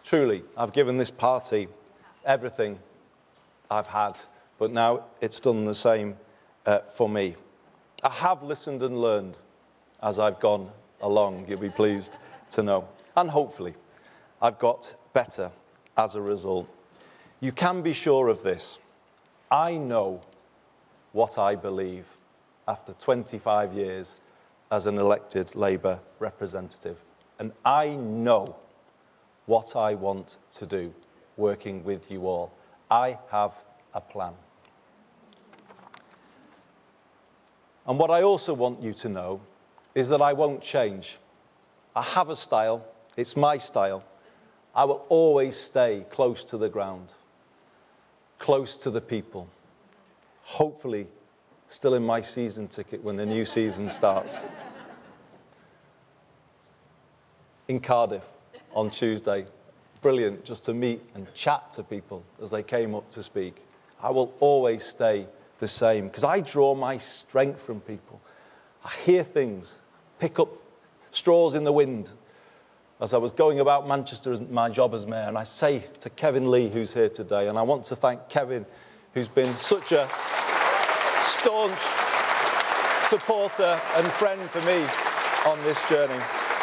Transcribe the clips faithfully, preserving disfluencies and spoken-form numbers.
Truly, I've given this party everything I've had, but now it's done the same uh, for me. I have listened and learned as I've gone along, you'll be pleased to know. And hopefully, I've got better as a result. You can be sure of this. I know what I believe after twenty-five years as an elected Labour representative. And I know what I want to do working with you all. I have a plan. And what I also want you to know is that I won't change. I have a style. It's my style. I will always stay close to the ground, close to the people. Hopefully, still in my season ticket when the new season starts. In Cardiff on Tuesday. Brilliant just to meet and chat to people as they came up to speak. I will always stay the same because I draw my strength from people. I hear things, pick up straws in the wind as I was going about Manchester as my job as mayor, and I say to Kevin Lee, who's here today, and I want to thank Kevin, who's been such a staunch supporter and friend for me on this journey.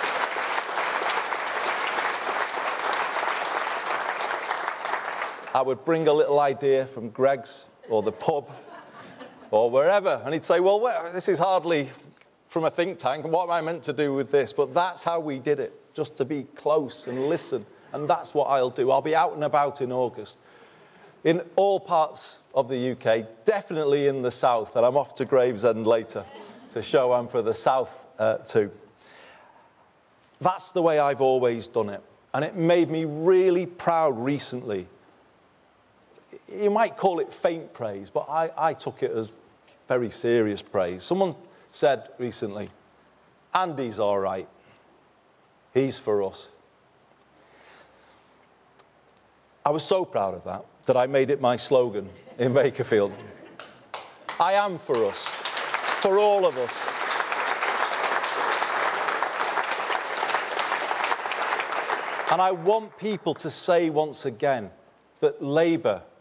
I would bring a little idea from Greg's or the pub or wherever, and he'd say, well, well, this is hardly from a think tank, what am I meant to do with this? But that's how we did it, just to be close and listen, and that's what I'll do. I'll be out and about in August, in all parts of the U K, definitely in the south, and I'm off to Gravesend later to show I'm for the south uh, too. That's the way I've always done it, and it made me really proud recently. You might call it faint praise, but I, I took it as very serious praise. Someone said recently, Andy's all right. He's for us. I was so proud of that, that I made it my slogan in Bakerfield. I am for us, for all of us. And I want people to say once again that Labour